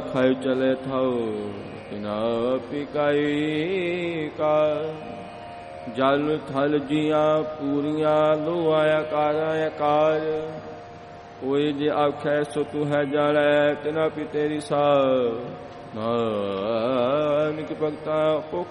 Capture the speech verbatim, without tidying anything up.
खाए चले थो तिना पिकाई का जल थल जिया पूरिया लोआ आकार आकार कोई जे आखे सो तू है जाने तिना पी तेरी सा नानक भगता